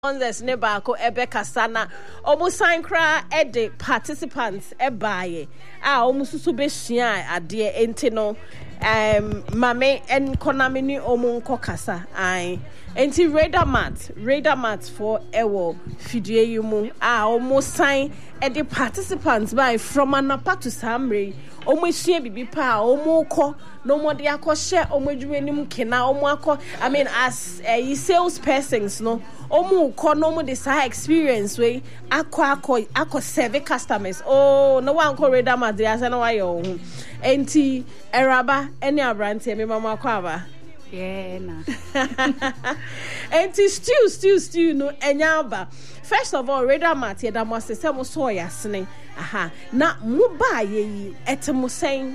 Sponsors ne baako ebekasa omo sign kra ede participants ebaye omo susu behia ade enti no mame en konami ni omo nkokasa enti radar mat for ewo fidie yimu omo sign ede participants by from anapa to samre omo ehia bibi pa omo ko no more de akoshe omo adwuanim kena omo akọ I mean as sales persons no omo ko no mo this experience way akọ serve customers no one ko radar mat dey asa na why your enti eraba any abrante me mama akọ aba yeah na enti stew no enyaba. First of all, radar mat ye da mo se mo so yasene na mo ba ye etemo sen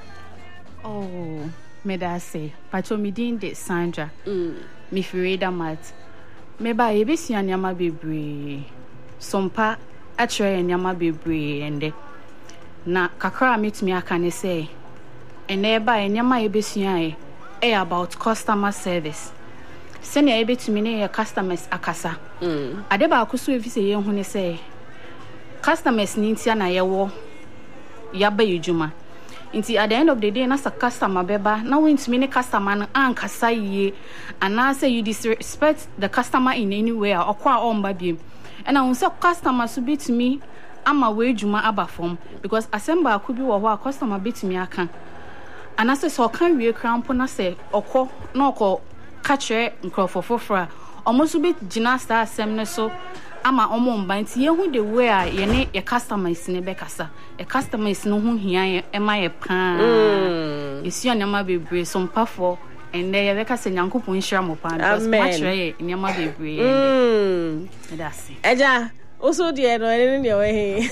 me da say pacho me din de Sandra me fi radar mat me ba ye be sua nyama bebre sompa atre nyama bebre ende na kakra metumi aka ne say ene ba nyama ye be sua about customer service senior ebe to me your customers akasa ade ba akuso efi se ye hu ne say customers ni ntia na ye wo ya ba yejuma nti at the end of the day na sa customer beba na when to me ne customer no ankasa ye and na say you disrespect the customer in any way okwa omba biem and I say customer so bit me ama we ejuma aba form because asemba akubi wo ho customer bit me aka and I say so kan wie krampo na say okọ na okọ catcher nkrofo fofora almost bit gina star asem so ama omo mba nti ye hu the way ye ne ye customers ne bekasa e customers no hu hia e ma ye pa esi anyama bebre so mpafo ende ye bekasa nyankopon hira mo pa because match ye anyama bebre ende that's it eja also de no ene ne we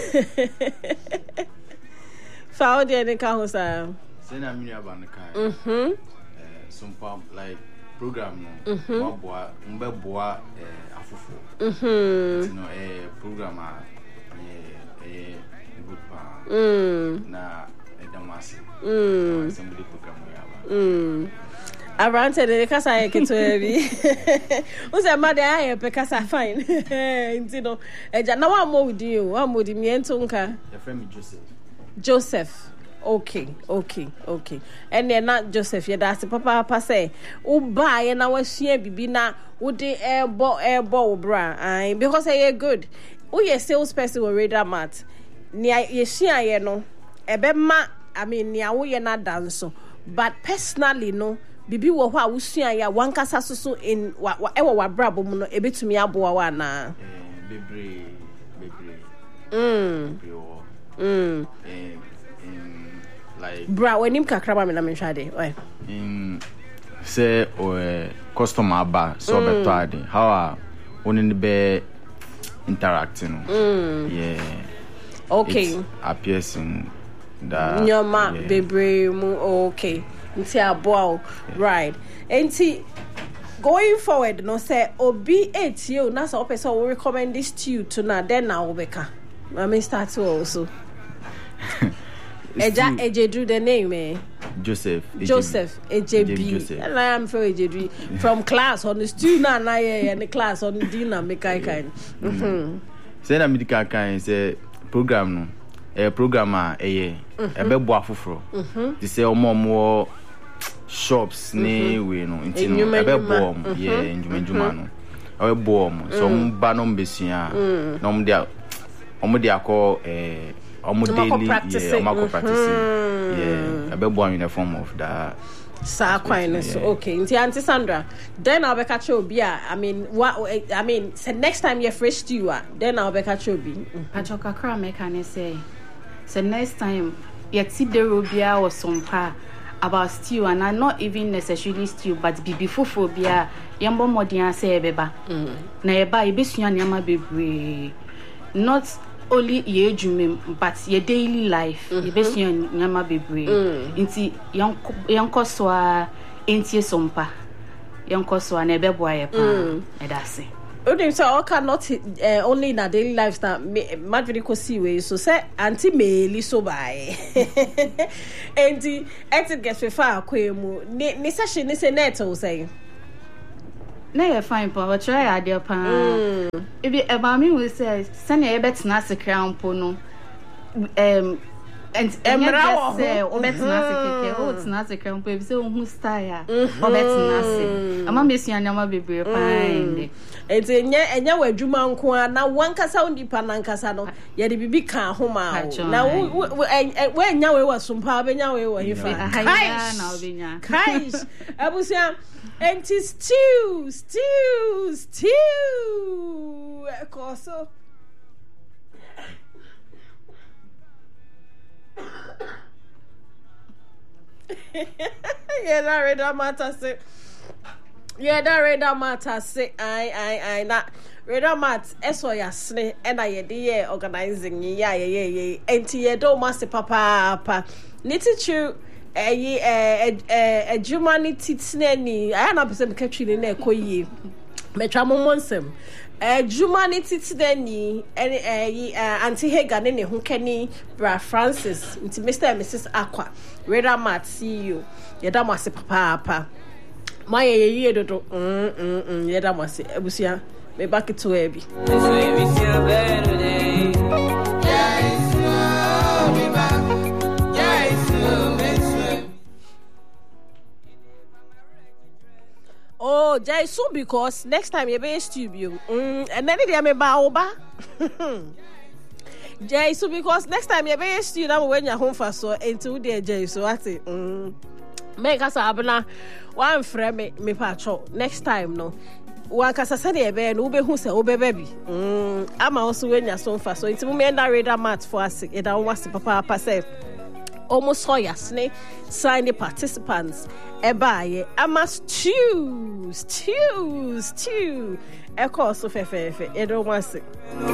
fa o de ne ka ho sa say na mi aba ne kai some like program no mbeboa afofo no program good pa na edamase somebody program ya ba Arante de kasa ye keto ebi o se ma de aye pe kasa fine nti no eja na wa mo wudi o wa mo di mi ento nka your friend Joseph. Okay. And then not Joseph, yeah, that's papa say, buy and I was share bibi na would the airball bra. Because I good. Ye salesperson will read that mat. Nia ye share no. Ebema, I mean, nia we not dance. But personally, no, bibi wo wa usia ya one kasa so in whatever wa brabo muno ebe to me aboa wa na. Bebre. Like bra when him kakraba me na me hwade say customer ba so beto ade how oni be interacting yeah okay it appears in the nyoma bebre mu okay nti aboa right enti going forward no say obi etio na so person will recommend this to you to na then na obeka I mean start also Ejedu the name Joseph Ejebi and I am for Ejedu from class on the student and I and the class on the dinner make kind say na medical kind say program no programmer ebebo afoforo they say omo shops ne we no nti no ebebo yeah njuma no ebebo so mba no mbesua na omo de akọ daily practicing abebo in the form of that okay nti Auntie Sandra then I'll be catch obi I mean say next time you fresh stew then I'll be catch obi achoka kra make can say next time you see the robia or some pa about stew and not even necessarily stew but bibi fofo bia yambo modern say beba na e ba e besua nyama bebre not only ye dream but your daily life you best nyama bebre nti yanko so entie sompa yanko so na ebeboa ye pa e da se so all cannot only in a daily life that madvidi ko see way so say anti meli so by enti get we fa akwemu ni session ni say net o say na ye fine pa but try ade pa ebi e ba me we say send e betena sekran po no and emra say o betena sekeke o tena sekran po ebi say o hu style o betena se ama me suanya ma bebre pa inde enti enya wadwuma nko a na wankasa ndipa nankasa no ye de bibi kan ho ma na we enya we wasumpa be nya we wo hifa kai na obenya kai abusia enti stew koso yeah that reda matter say I na reda mat eso yasne e na ye de organizing ye enti ye do master papa nitichu adwuma titine ni aya na pese mekatwi ne ekoyi metwa momonsem adwuma titine ni anti Hega ne ho kani Bra Francis nti Mr and Mrs Aqua Reda Mat CEO yeda mo ase papa ma ye dodo yeda mo ase abusia me back to ebi oh, Jai soon because next time you be studio. And then they me ba oba. Jai soon because next time you be studio when you're home for so into the Jai so I say make us abna one friend me pacho next time no. Wa kasa se dey be no be hu se baby. Ama also when you're so for so into me enda Reda Mat for us e da was papa say almost saw yasne sign the participants ebaye ama stew e course fefe e don't want